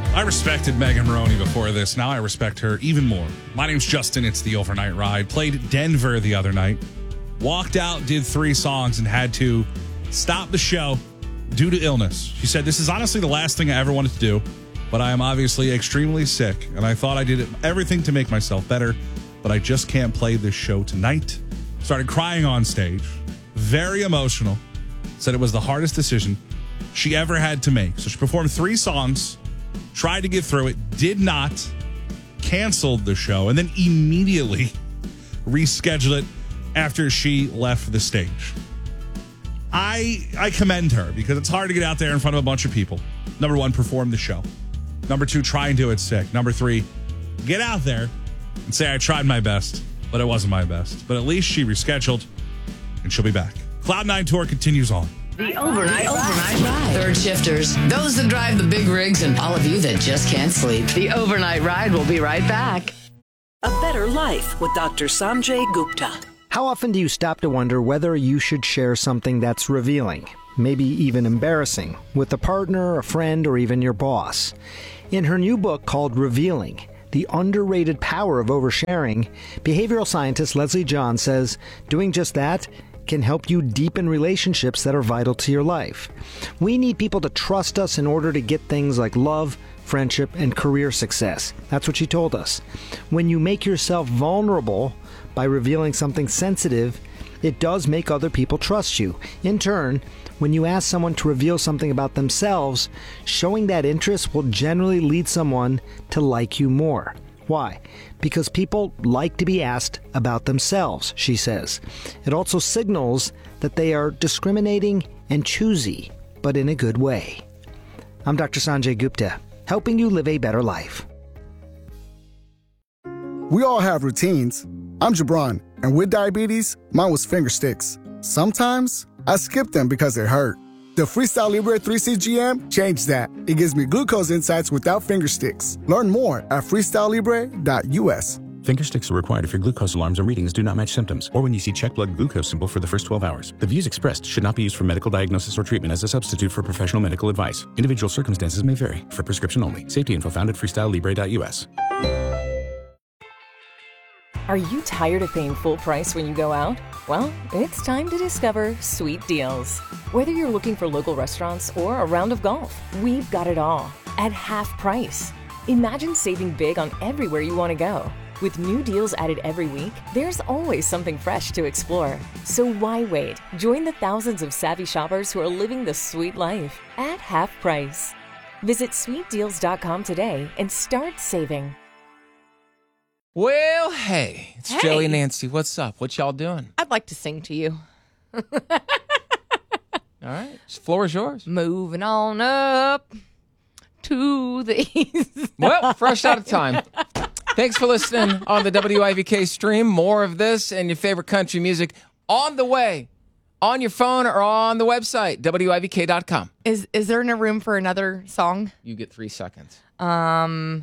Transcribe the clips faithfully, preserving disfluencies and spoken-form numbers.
I respected Megan Maroney before this. Now I respect her even more. My name's Justin. It's the Overnight Ride. Played Denver the other night. Walked out, did three songs, and had to stop the show due to illness. She said, this is honestly the last thing I ever wanted to do, but I am obviously extremely sick, and I thought I did everything to make myself better, but I just can't play this show tonight. Started crying on stage. Very emotional. Said it was the hardest decision she ever had to make. So she performed three songs, tried to get through it, did not, canceled the show, and then immediately rescheduled it after she left the stage. I I commend her because it's hard to get out there in front of a bunch of people. Number one, perform the show. Number two, try and do it sick. Number three, get out there and say, I tried my best, but it wasn't my best. But at least she rescheduled, and she'll be back. Cloud nine Tour continues on. The Overnight, overnight Ride. Third shifters, those that drive the big rigs, and all of you that just can't sleep. The Overnight Ride will be right back. A Better Life with Doctor Sanjay Gupta. How often do you stop to wonder whether you should share something that's revealing, maybe even embarrassing, with a partner, a friend, or even your boss? In her new book called Revealing, The Underrated Power of Oversharing, behavioral scientist Leslie John says doing just that can help you deepen relationships that are vital to your life. We need people to trust us in order to get things like love, friendship, and career success. That's what she told us. When you make yourself vulnerable by revealing something sensitive, it does make other people trust you. In turn, when you ask someone to reveal something about themselves, showing that interest will generally lead someone to like you more. Why? Because people like to be asked about themselves, she says. It also signals that they are discriminating and choosy, but in a good way. I'm Doctor Sanjay Gupta, helping you live a better life. We all have routines. I'm Jabron, and with diabetes, mine was finger sticks. Sometimes I skip them because they hurt. The Freestyle Libre three C G M changed that. It gives me glucose insights without finger sticks. Learn more at freestyle libre dot u s. Finger sticks are required if your glucose alarms or readings do not match symptoms, or when you see check blood glucose symbol for the first twelve hours. The views expressed should not be used for medical diagnosis or treatment as a substitute for professional medical advice. Individual circumstances may vary. For prescription only. Safety info found at freestyle libre dot u s. Are you tired of paying full price when you go out? Well, it's time to discover Sweet Deals. Whether you're looking for local restaurants or a round of golf, we've got it all at half price. Imagine saving big on everywhere you want to go. With new deals added every week, there's always something fresh to explore. So why wait? Join the thousands of savvy shoppers who are living the sweet life at half price. Visit sweet deals dot com today and start saving. Well, hey, it's Hey. Joey and Nancy. What's up? What y'all doing? I'd like to sing to you. All right, the floor is yours. Moving on up to the east. Well, fresh out of time. Thanks for listening on the W I V K stream. More of this and your favorite country music on the way, on your phone or on the website, W I V K dot com. Is is there no room for another song? You get three seconds. Um,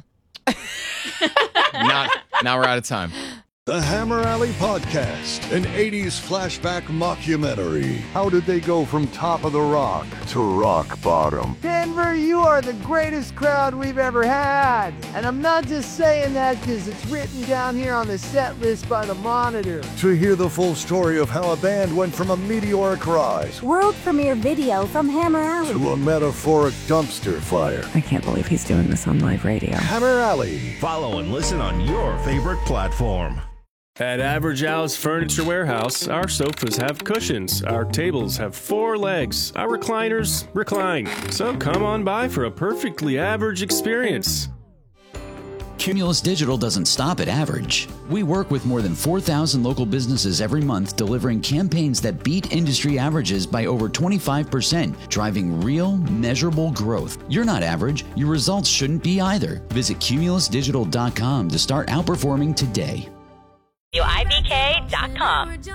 Not, now we're out of time. The Hammer Alley Podcast, an eighties flashback mockumentary. How did they go from top of the rock to rock bottom? Denver, you are the greatest crowd we've ever had. And I'm not just saying that because it's written down here on the set list by the Monitor. To hear the full story of how a band went from a meteoric rise World premiere video from Hammer Alley to a metaphoric dumpster fire. I can't believe he's doing this on live radio. Hammer Alley. Follow and listen on your favorite platform. At Average Al's Furniture Warehouse, our sofas have cushions, our tables have four legs, our recliners recline. So come on by for a perfectly average experience. Cumulus Digital doesn't stop at average. We work with more than four thousand local businesses every month, delivering campaigns that beat industry averages by over twenty-five percent, driving real, measurable growth. You're not average. Your results shouldn't be either. Visit cumulus digital dot com to start outperforming today. W I V K dot com.